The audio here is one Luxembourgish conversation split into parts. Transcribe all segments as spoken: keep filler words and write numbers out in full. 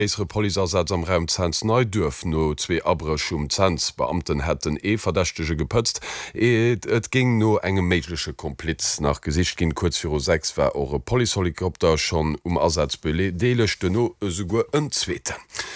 Eisere Polizeieinsatz am Raum Zens neu dürfen no zwei Abrech um Zens. Beamten hätten e Verdächtege gepëtzt. Et, et ging no engem méiglesche Kompliz. Nach Gesicht ginn kurz vir sechs war eure Polizehelikopter schon um Ersatz belechte no sogur en Zweete.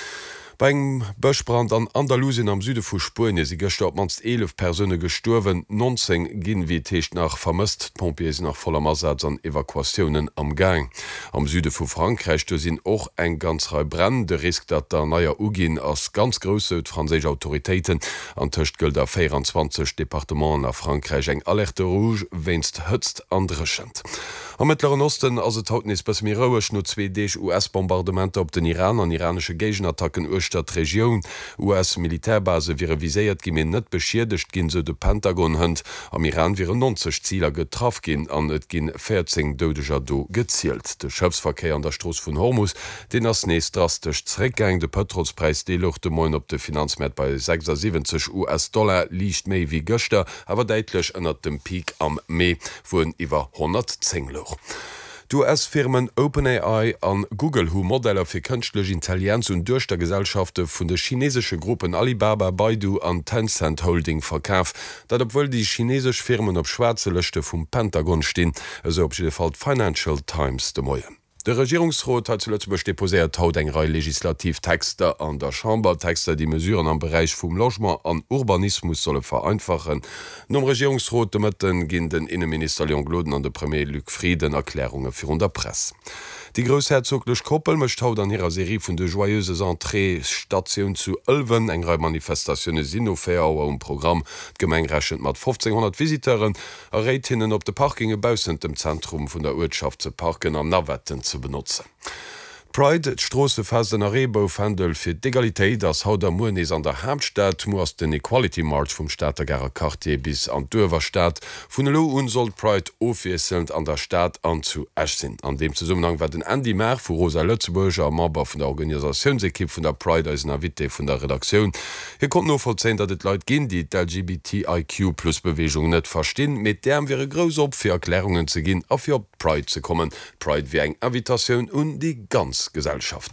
Beim Bëchbrand an Andalusien am Süde vu Spurien si gestorben manst elf Persone gestorwen, neunzehn ginn wie techt nach vermisst, Pompiers nach voller Ersatz an Evakuationen am Gang. Am Süde vu Frankreich sinn och eng ganz Reihe Bränn, de Risk dat der naier Ugin ass ganz grosse franzésich Autoritéiten an Tëcht gëlt der vierundzwanzig Departement nach Frankreich eng Alerte Rouge wéinst hëtzt andrechend. Am Mittleren Osten as et hautut nis bes mirouech no zwei Deeg U S-Bombardementer op den Iran an iranesche Gegenattacken Urstadtregion. U S-Militärbase wie reviséiert gimen net beschierdecht ginn se de Pentagon hënd. Am Iran wie neunzig Zieler getraff ginn an et ginn vierzehn Dodeger do gezielt. De Schëfsverkehr an der Stroos vun Hormus, den ass nees drastisch zréckgang de Petrolspreis deeloch de Moin op de Finanzmärt bei sechsundsiebzig U S-Dollar liicht méi wie Gëchter, awer deitlech ënnert dem Peak am Mai vun iwwer hundertzehn Loch. Du es Firmen OpenAI an Google hu Modeller fir kënchtlech Intelligenz und duerch der Gesellschafte vun de chinesesche Gruppen Alibaba, Baidu an Tencent Holding verkaaf, dat obwohl die chinesesch Firmen op schwarze Lëchte vum Pentagon stehn, eso op de Fall Financial Times de Moie. Der Regierungsrat hat zuletzt deposiert haut eng Reihe Legislativtexte an der Chambertexte, die Mesuren am Bereich vum Logement an Urbanismus solle vereinfachen. Nom Regierungsrat demëtten ginn den Innenminister Leon Gloden an de Premier Luc Frieden Erklärungen fir der Presse. Die Großherzoglech Koppel mecht haut an ihrer Serie vun de joyeuses Entree-Station zu Ölwen eng Reihe Manifestationune Sinnofaauer um Programm gemengrächend mat fünfzehnhundert Visiteuren erréit hinnen op de Parkinge bausend dem Zentrum vun der Urschaft ze Parken am Nawetten zu benutzen. Pride Strosse fast den Errebauhandel fir d'Egalitéit ass haut der Moes an der Hauptstadt mo ass den Equality March vum Staater Gerrer Cartier bis an d'Uwerstaat vun lo un soll Pride offiesselnd an der Staat an zu Ech sinn. An dem Zusammenhang war den Andy Mer vu Rosa Lützeburger Member vun der Organisationsekipp vun der Pride als Navité vun der Redaktion. Hier kommt no vollzeint, dat et Leiit ginn, die d' L G B T I Q plus Bewegung net verstinn, mit derm wäre gros op fir Erklärungen ze ginn a fir Pride ze kommen. Pride wie eng Invitationun und die ganz Gesellschaft.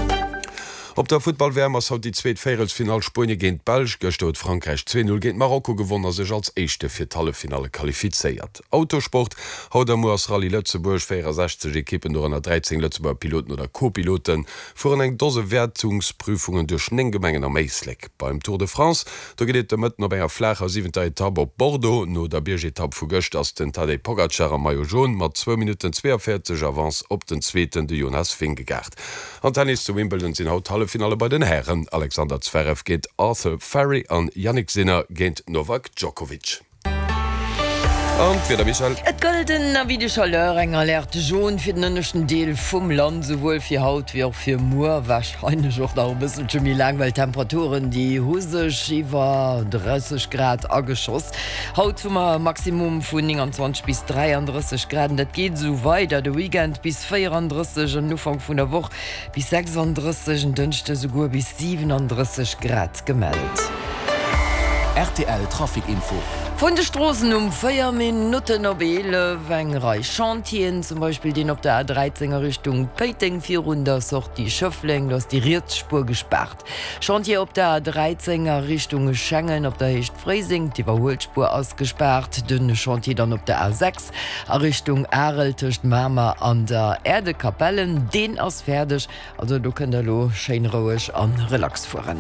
Op der Footballwärmers haut die zweet Féelsfinal Spune géint Belg gestot Frankreich zwei null géint Marokko gewonnner sech als eischchte fir d'Hallefinale qualifizéiert. Autosport haut der Moers Rallye Lëtzeburg sechzig Ekippen do an der dreizehn Lëtzeburger Piloten oder Co-Piloten fuhren eng dose Wertungsprüfungen duch Nenggemengen am Meisleck. Beim Tour de France, da geet der Mëtten op enger flacher siebenter Etappe op Bordeaux, no der Biergetapp vu Gëcht ass den Tadej Pogacar am Maillot jaune mat zwei Minuten zweiundvierzig Avance op den zweeten de Jonas Vingegaard. An Tennis zu Wimbledon sinn haut Finale bei den Herren. Alexander Zverev geht Arthur Ferry an Yannick Sinner géint Novak Djokovic. Und wieder Michael. Et golden a wie de Chaleur eng alerte Joun fir den ënnechten Deel vum Land sowohl fir Haut wie auch fir Moer wahrscheinlich auch da bisssen chemi lang, weil Temperaturen die husech iwwer dreißig Grad ageschoss. Haut vummer Maximum vun neunundzwanzig bis dreiunddreißig Grad. Dat geht so weiter de Weekend bis vierunddreißig an Ufang vun der Woche bis sechsunddreißig und dünchte sogar bis siebenunddreißig Grad gemeldet. R T L Trafikinfo. Von de Straßen um vier Minuten op Wengerei Chantien, zum Beispiel den op der A dreizehnEr Richtung Peiting vierhundert socht die Schöffling, dass die Rirzspur gesperrt. Chantier op der A dreizehnEr Richtung Schengen op der Hecht Freising, die Überholspur ausgesperrt, dünne Chantier dann op der A sechs a Richtung Erel töcht Mama an der Erdekapellen, den aus fertig, also du könnt lo schön ruhig an Relax fahren.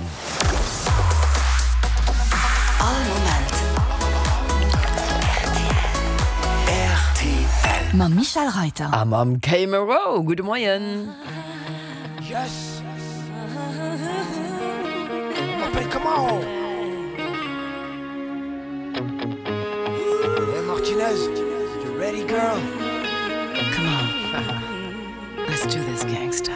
Mam Michael Reiter. Am am Camero, guten Morgen. Yes. Appel, come on. Hey Martinez, you ready, girl? Come on. Let's do this, gangster.